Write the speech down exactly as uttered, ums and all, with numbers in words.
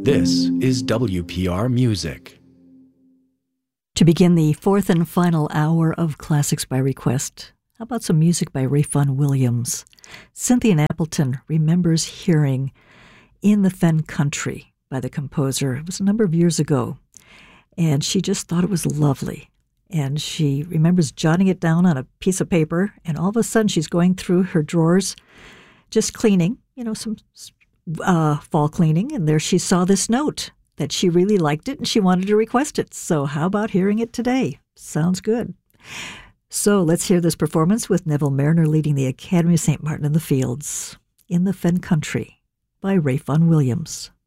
This is W P R Music. To begin the fourth and final hour of Classics by Request, how about some music by Ralph Vaughan Williams? Cynthia Appleton remembers hearing In the Fen Country by the composer. It was a number of years ago, and she just thought it was lovely. And she remembers jotting it down on a piece of paper, and all of a sudden she's going through her drawers, just cleaning, you know, some uh, fall cleaning, and there she saw this note that she really liked it, and she wanted to request it. So how about hearing it today? Sounds good. So let's hear this performance with Neville Marriner leading the Academy of Saint Martin in the Fields, In the Fen Country by Ralph Vaughan Williams.